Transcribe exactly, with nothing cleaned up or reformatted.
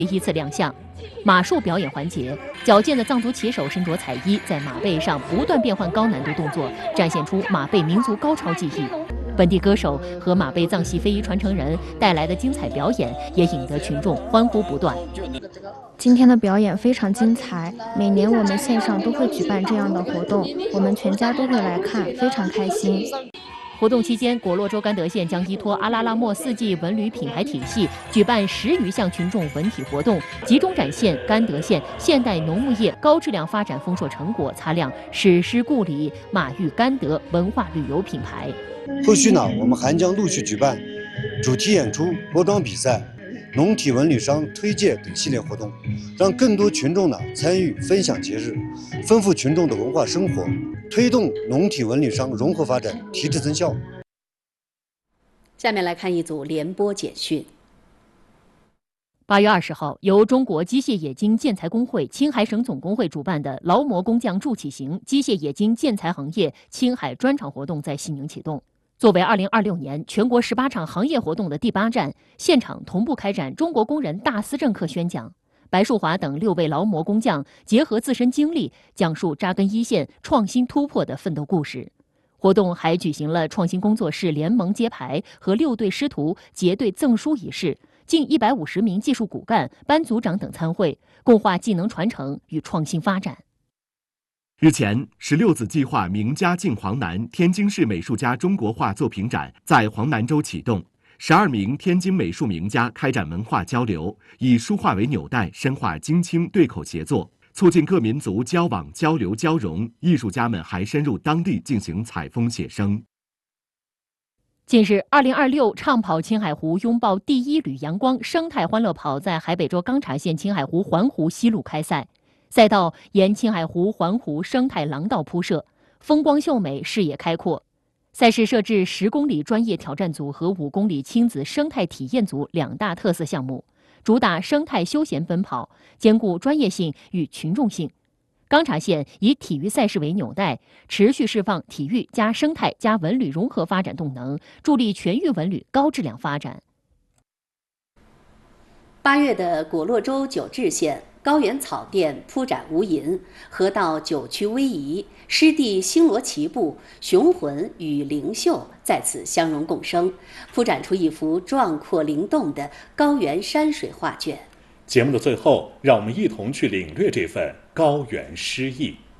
依次亮相。马术表演环节，矫健的藏族骑手身着彩衣，在马背上不断变换高难度动作，展现出马背民族高超技艺。本地歌手和马背藏戏非遗传承人带来的精彩表演，也引得群众欢呼不断。 今天的表演非常精彩，每年我们县上都会举办这样的活动，我们全家都会来看，非常开心。 活动期间，果洛州甘德县将依托阿拉拉莫四季文旅品牌体系，举办十余项群众文体活动，集中展现甘德县现代农牧业高质量发展丰硕成果，擦亮史诗故里马育甘德文化旅游品牌。 后续呢，我们还将陆续举办主题演出、着装比赛、农体文旅商推介等系列活动，让更多群众呢参与分享节日，丰富群众的文化生活，推动农体文旅商融合发展，提质增效。 下面来看一组联播简讯。 八月二十号，由中国机械冶金建材工会青海省总工会主办的劳模工匠助启行机械冶金建材行业青海专场活动在西宁启动。作为二零二六年全国十八场行业活动的第八站，现场同步开展中国工人大思政课宣讲。白树华等六位劳模工匠结合自身经历，讲述扎根一线、创新突破的奋斗故事。活动还举行了创新工作室联盟揭牌和六队师徒结对赠书仪式，近一百五十名技术骨干、班组长等参会，共话技能传承与创新发展。 日前，十六子计划名家进黄南天津市美术家中国画作品展在黄南州启动，十二名天津美术名家开展文化交流，以书画为纽带，深化京清对口协作，促进各民族交往交流交融。艺术家们还深入当地进行采风写生。 近日，二零二六畅跑青海湖拥抱第一缕阳光生态欢乐跑在海北州钢察县青海湖环湖西路开赛。赛道沿青海湖环湖生态廊道铺设，风光秀美，视野开阔。赛事设置十公里专业挑战组和五公里亲子生态体验组两大特色项目，主打生态休闲奔跑，兼顾专业性与群众性。钢察县以体育赛事为纽带，持续释放体育加生态加文旅融合发展动能，助力全域文旅高质量发展。 八月的果洛州九治县高原草甸铺展无垠，河道九曲逶迤，湿地星罗棋布，雄浑与灵秀在此相融共生，铺展出一幅壮阔灵动的高原山水画卷。 节目的最后，让我们一同去领略这份高原诗意。